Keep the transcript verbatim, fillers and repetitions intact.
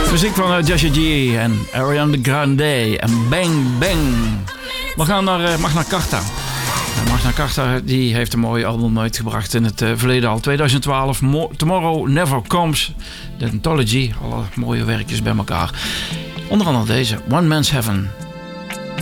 Muziek van uh, Jesse G en Ariana Grande en Bang Bang. We gaan naar uh, Magna Carta. Magna Carta die heeft een mooi album uitgebracht in het uh, verleden al. twintig twaalf, Mo- Tomorrow Never Comes. De Anthology, alle mooie werkjes bij elkaar. Onder andere deze, One Man's Heaven.